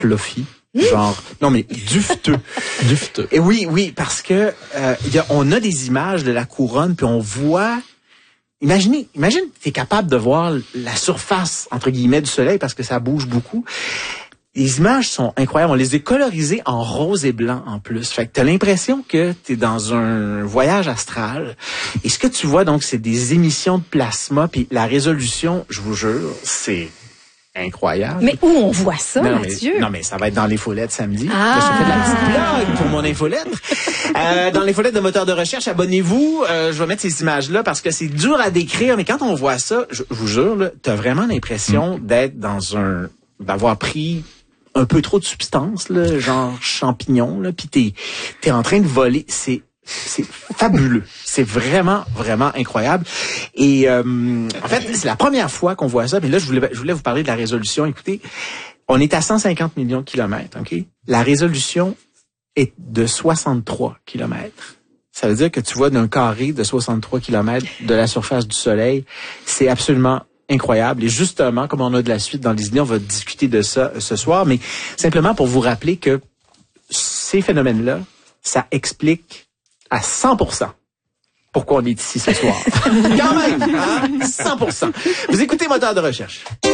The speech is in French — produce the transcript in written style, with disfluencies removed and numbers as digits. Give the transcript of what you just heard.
fluffy. Genre, non mais dufteux. Dufteux. Et oui, parce que on a des images de la couronne, puis on voit. Imagine, t'es capable de voir la surface entre guillemets du soleil parce que ça bouge beaucoup. Les images sont incroyables. On les a colorisées en rose et blanc en plus. Fait que t'as l'impression que t'es dans un voyage astral. Et ce que tu vois donc, c'est des émissions de plasma, puis la résolution, je vous jure, c'est incroyable. Mais où on voit ça, Mathieu? Non, mais ça va être dans l'infolettre samedi. Là, je fais de la petite blague pour mon infolettre. Dans l'infolettre de moteur de recherche, abonnez-vous. Je vais mettre ces images-là parce que c'est dur à décrire, mais quand on voit ça, je vous jure, là, t'as vraiment l'impression d'être d'avoir pris un peu trop de substances, là, genre champignon, là, puis t'es en train de voler. C'est fabuleux. C'est vraiment, vraiment incroyable. Et en fait, c'est la première fois qu'on voit ça. Mais là, je voulais vous parler de la résolution. Écoutez, on est à 150 millions de kilomètres, OK? La résolution est de 63 kilomètres. Ça veut dire que tu vois d'un carré de 63 kilomètres de la surface du Soleil. C'est absolument incroyable. Et justement, comme on a de la suite dans les idées, on va discuter de ça ce soir. Mais simplement pour vous rappeler que ces phénomènes-là, ça explique à 100% pourquoi on est ici ce soir. Quand même, hein? 100%. Vous écoutez Moteur de recherche.